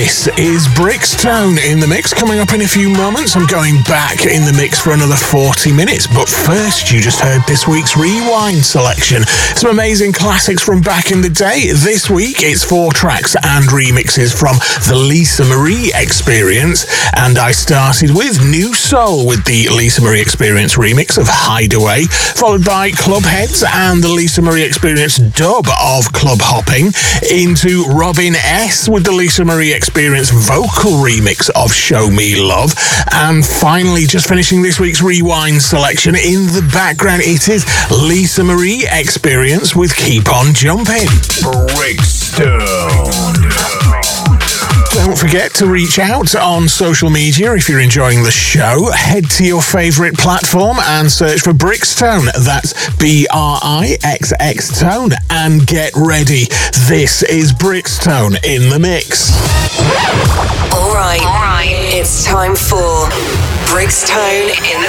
This is Brixtone in the mix. Coming up in a few moments, I'm going back in the mix for another 40 minutes. But first, you just heard this week's Rewind selection. Some amazing classics from back in the day. This week, it's 4 tracks and remixes from the Lisa Marie Experience. And I started with New Soul with the Lisa Marie Experience remix of Hideaway, followed by Clubheads and the Lisa Marie Experience dub of Club Hopping, into Robin S with the Lisa Marie Experience vocal remix of Show Me Love, and finally, just finishing this week's Rewind selection, in the background, it is Lisa Marie Experience with Keep On Jumping. Brixtone. Don't forget to reach out on social media if you're enjoying the show. Head to your favourite platform and search for Brixtone. That's BRIXX Tone. And get ready. This is Brixtone in the mix. All right. It's time for Brixtone in the